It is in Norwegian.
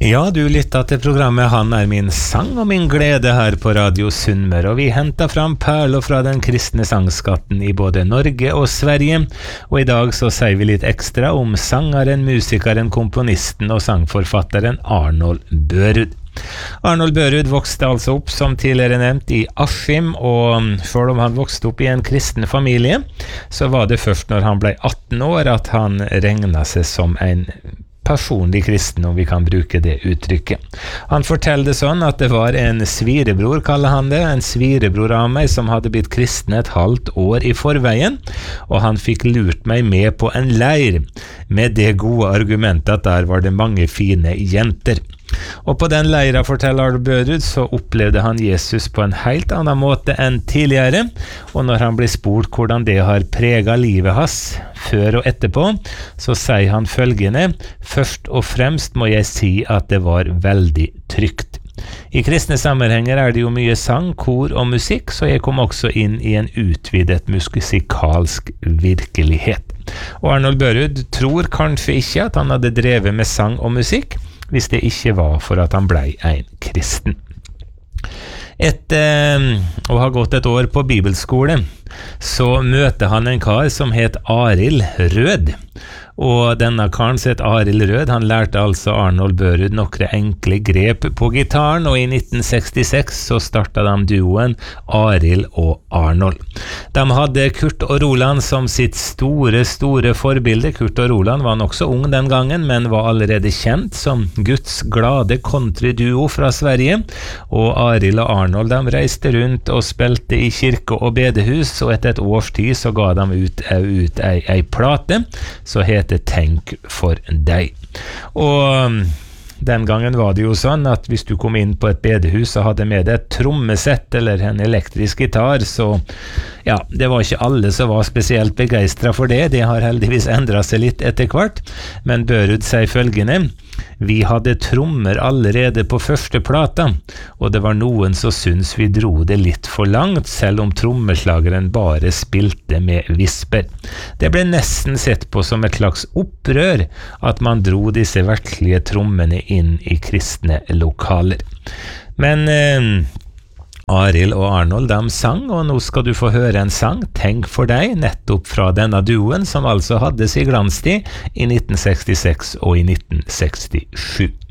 Ja, du lytter til programmet Han min sang og min glede her på Radio Sunnmøre, og vi hentet fram perler fra den kristne sangskatten i både Norge og Sverige, og i dag så sier vi litt ekstra om sangeren, musikeren, komponisten og sangforfatteren Arnold Børud. Arnold Børud vokste altså opp, som tidligere nevnt, i Askim, og selv om han vokste opp i en kristen familie, så var det først når han ble 18 år at han regnet seg som en personlig kristen, om vi kan bruke det uttrykket. Han forteller sånn at det var en svirebror, kaller han det, en svirebror av meg som hadde blitt kristen et halvt år i forveien, og han fikk lurt meg med på en leir, med det gode argumentet at der var det mange fine jenter. Og på den leira, forteller Arnold Børud, så opplevde han Jesus på en helt annen måte enn tidligere, og når han blir spurt hvordan det har preget livet hans, før og etterpå, så sier han følgende: først og fremst må jeg si at det var veldig trygt. I kristne sammenhenger er det jo mye sang, kor og musikk, så jeg kom også inn i en utvidet musikalsk virkelighet. Og Arnold Børud tror kanskje ikke at han hadde drevet med sang og musikk, hvis det ikke var for at han ble en kristen. Etter å ha gått et år på bibelskole, så møter han en kar som het Arild Rød. Og denne karen som het Arild Rød, han lærte altså Arnold Børud noen enkle grep på gitaren, og i 1966 så startet de duoen Arild og Arnold. De hadde Kurt og Roland som sitt store forbilde. Kurt og Roland var nok så ung den gangen, men var allerede kjent som Guds glade countryduo fra Sverige, og Arild og Arnold de reiste rundt og spilte i kirke og bedehus, og etter et års tid så ga de ut ei plate, så heter Tenk for deg. Og den gangen var det jo sånn at hvis du kom inn på et bedehus og hadde med deg et trommesett eller en elektrisk gitar, så ja, det var ikke alle som var spesielt begeistret for det. Det har heldigvis endret seg litt etter hvert, men Børud sier følgende: vi hadde trommer allerede på første plata, og det var noen som syntes vi dro det litt for langt, selv om trommeslageren bare spilte med visper. Det ble nesten sett på som et slags opprør at man dro disse virkelige trommene inn i kristne lokaler. Men Arild og Arnold, de sang, og nå skal du få høre en sang, Tenk for deg, nettopp fra denne duoen, som altså hadde sin glanstid i 1966 og i 1967.